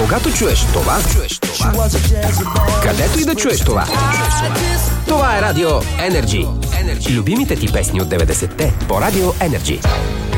Когато чуеш това, където и да чуеш това. Това е Радио Energy. Любимите ти песни от 90-те по Радио Energy.